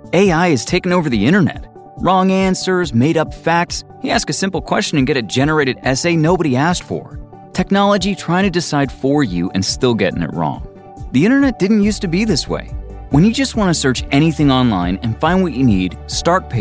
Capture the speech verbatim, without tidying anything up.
A I has taken over the internet. Wrong answers, made-up facts. You ask a simple question and get a generated essay nobody asked for. Technology trying to decide for you and still getting it wrong. The internet didn't used to be this way. When you just want to search anything online and find what you need, Startpage